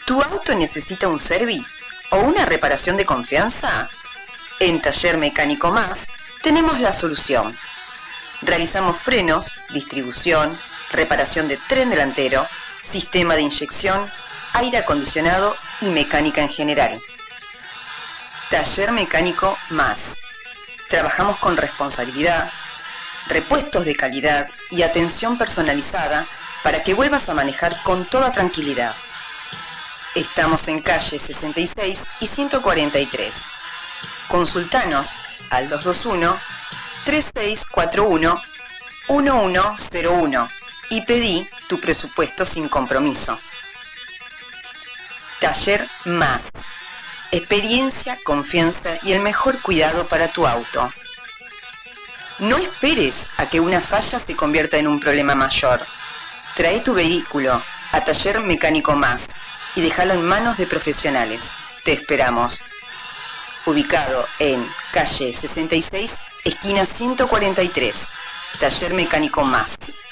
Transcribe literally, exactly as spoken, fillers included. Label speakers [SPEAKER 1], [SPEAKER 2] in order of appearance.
[SPEAKER 1] ¿Tu auto necesita un service o una reparación de confianza? En Taller Mecánico Más tenemos la solución. Realizamos frenos, distribución, reparación de tren delantero, sistema de inyección, aire acondicionado y mecánica en general. Taller Mecánico Más. Trabajamos con responsabilidad, repuestos de calidad y atención personalizada para que vuelvas a manejar con toda tranquilidad. Estamos en calle sesenta y seis y ciento cuarenta y tres. Consultanos al dos dos uno, tres seis cuatro uno, uno uno cero uno y pedí tu presupuesto sin compromiso. Taller Más. Experiencia, confianza y el mejor cuidado para tu auto. No esperes a que una falla se convierta en un problema mayor. Trae tu vehículo a Taller Mecánico Más y déjalo en manos de profesionales. Te esperamos. Ubicado en calle sesenta y seis, esquina ciento cuarenta y tres. Taller Mecánico Más.